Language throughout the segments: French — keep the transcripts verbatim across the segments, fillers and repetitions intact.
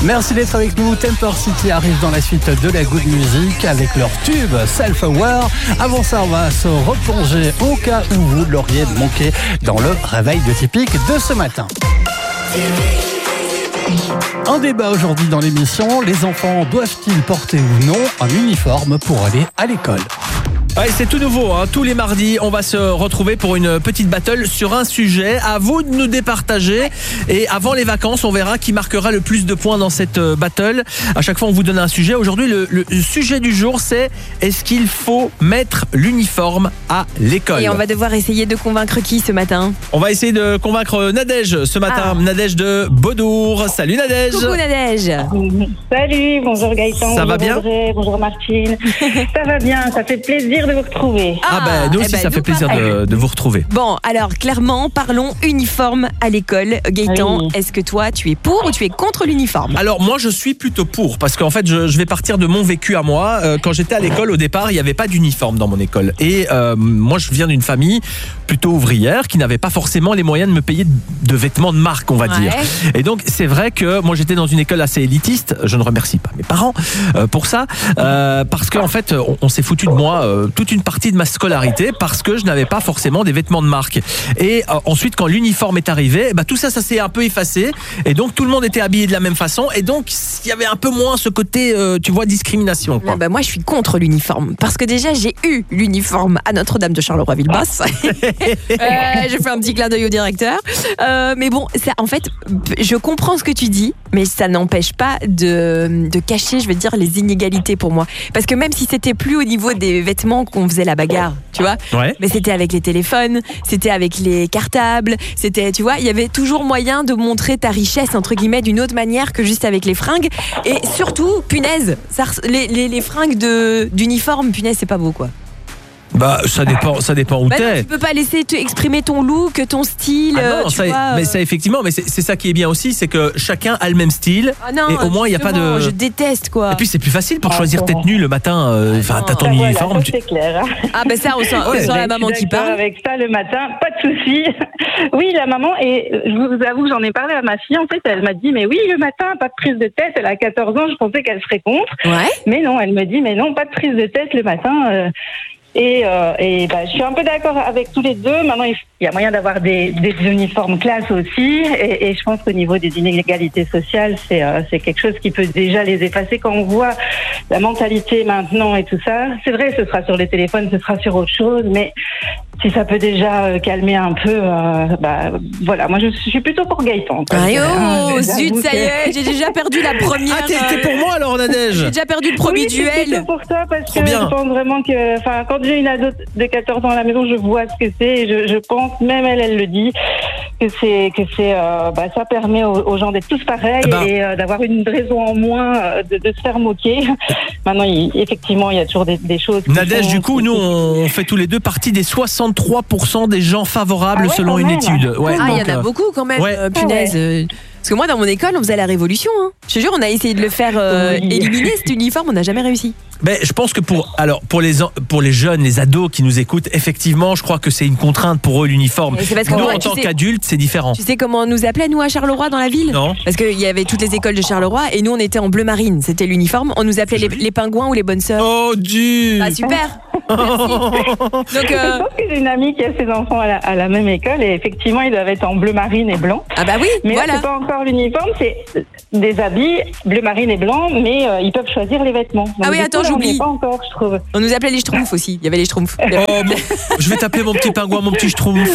Merci d'être avec nous. Temper City arrive dans la suite de la Good Music avec leur tube Self-Aware. Avant ça, on va se replonger au cas où vous l'auriez manqué dans le réveil de Typique de ce matin. Un débat aujourd'hui dans l'émission, les enfants doivent-ils porter ou non un uniforme pour aller à l'école ? Ouais, c'est tout nouveau, hein. Tous les mardis, on va se retrouver pour une petite battle sur un sujet. À vous de nous départager. Et avant les vacances, on verra qui marquera le plus de points dans cette battle. À chaque fois, on vous donne un sujet. Aujourd'hui, le, le sujet du jour, c'est est-ce qu'il faut mettre l'uniforme à l'école ? Et on va devoir essayer de convaincre qui ce matin ? On va essayer de convaincre Nadège ce matin. Ah. Nadège de Beaudour. Salut Nadège. Coucou Nadège. Salut, bonjour Gaëtan. Ça va bonjour bien Audrey, bonjour Martine. Ça va bien, ça fait plaisir de vous retrouver. Ah, ah ben nous aussi, eh ben, ça nous fait plaisir de, de vous retrouver. Bon, alors clairement, parlons uniforme à l'école. Gaëtan, oui. Est-ce que toi, tu es pour ou tu es contre l'uniforme ? Alors moi, je suis plutôt pour, parce qu'en fait, je, je vais partir de mon vécu à moi. Euh, quand j'étais à l'école, au départ, il n'y avait pas d'uniforme dans mon école. Et euh, moi, je viens d'une famille plutôt ouvrière qui n'avait pas forcément les moyens de me payer de, de vêtements de marque, on va ouais. dire. Et donc, c'est vrai que moi, j'étais dans une école assez élitiste. Je ne remercie pas mes parents euh, pour ça, euh, parce qu'en fait, on, on s'est foutu de moi euh, toute une partie de ma scolarité parce que je n'avais pas forcément des vêtements de marque. Et euh, ensuite, quand l'uniforme est arrivé, bah, tout ça, ça s'est un peu effacé. Et donc, tout le monde était habillé de la même façon. Et donc, il y avait un peu moins ce côté, euh, tu vois, discrimination. Quoi. Ah bah, moi, je suis contre l'uniforme. Parce que déjà, j'ai eu l'uniforme à Notre-Dame de Charleroi-Villebasse. euh, j'ai fait un petit clin d'œil au directeur. Euh, mais bon, ça, en fait, je comprends ce que tu dis, mais ça n'empêche pas de, de cacher, je veux dire, les inégalités pour moi. Parce que même si c'était plus au niveau des vêtements qu'on faisait la bagarre, tu vois, ouais. mais c'était avec les téléphones, c'était avec les cartables, c'était, tu vois, il y avait toujours moyen de montrer ta richesse entre guillemets d'une autre manière que juste avec les fringues. Et surtout, punaise, ça, les, les, les fringues de, d'uniforme, punaise, c'est pas beau quoi. Bah ça dépend, ça dépend où bah t'es. Non, tu peux pas laisser te exprimer ton look, ton style. Ah non, tu ça, vois, mais ça effectivement, mais c'est, c'est ça qui est bien aussi, c'est que chacun a le même style. Ah non, et au moins il y a pas de. Je déteste quoi. Et puis c'est plus facile pour ah, choisir tes tenues le matin. Enfin, euh, t'as ton voilà, uniforme. ça, tu... c'est clair. Ah ben bah ça, on sent, ouais, on sent la maman qui parle. Avec ça le matin, pas de souci. Oui, la maman, et je vous avoue, j'en ai parlé à ma fille. En fait, elle m'a dit, mais oui, le matin, pas de prise de tête. Elle a quatorze ans, je pensais qu'elle serait contre. Ouais. Mais non, elle me dit, mais non, pas de prise de tête le matin. Euh, Et, euh, et bah, je suis un peu d'accord avec tous les deux. Maintenant, il y a moyen d'avoir des, des uniformes classe aussi. Et, et je pense qu'au niveau des inégalités sociales, c'est, euh, c'est quelque chose qui peut déjà les effacer. Quand on voit la mentalité maintenant et tout ça, c'est vrai, ce sera sur les téléphones, ce sera sur autre chose. Mais si ça peut déjà euh, calmer un peu, euh, bah voilà. Moi, je suis plutôt pour Gaëtan. Ah oh, euh, zut, ça y est, j'ai déjà perdu la première. Ah, t'es, t'es pour moi alors, Nadège. J'ai déjà perdu le premier oui, duel. C'est plutôt pour toi parce Trop que bien. je pense vraiment que, enfin, quand j'ai une ado de quatorze ans à la maison, je vois ce que c'est et je, je pense, même elle, elle le dit, que c'est, que c'est, euh, bah, ça permet aux, aux gens d'être tous pareils bah. et euh, d'avoir une raison en moins euh, de, de se faire moquer. Maintenant, il, effectivement, il y a toujours des, des choses. Nadège, sont, du coup, nous, on fait tous les deux partie des soixante-trois pour cent des gens favorables ah ouais, selon une même. étude. Ouais, ah, il y en a euh... beaucoup quand même, ouais. euh, punaise. Ah ouais. Parce que moi, dans mon école, on faisait la révolution. Hein. Je te jure, on a essayé de le faire euh, oui. éliminer cet uniforme, on n'a jamais réussi. Ben, je pense que pour, alors, pour, les, pour les jeunes, les ados qui nous écoutent, effectivement, je crois que c'est une contrainte pour eux, l'uniforme. C'est parce que nous, moi, en tant sais, qu'adultes, c'est différent. Tu sais comment on nous appelait, nous, à Charleroi, dans la ville ? Non. Parce qu'il y avait toutes les écoles de Charleroi et nous, on était en bleu marine. C'était l'uniforme. On nous appelait les, les pingouins ou les bonnes sœurs. Oh, Dieu ! Ah, super. Merci. Donc, euh... je pense que j'ai une amie qui a ses enfants à la, à la même école et effectivement, ils doivent être en bleu marine et blanc. Ah bah oui, mais voilà. Mais c'est pas encore l'uniforme, c'est des habits bleu marine et blanc, mais euh, ils peuvent choisir les vêtements. Donc, ah oui, attends, coup, j'oublie. Pas encore, je trouve. On nous appelait les schtroumpfs aussi. Il y avait les schtroumpfs. Oh, bon, je vais t'appeler mon petit pingouin, mon petit schtroumpf.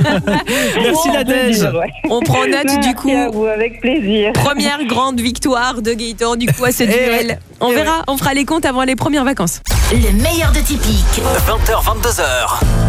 Merci, Nadège. Ouais. On prend note. Merci du coup. À vous, avec plaisir. Première grande victoire de Gaëtan du coup à ce duel. On verra, on fera les comptes avant les premières vacances. Le meilleur de Typique. vingt heures vingt-deux heures.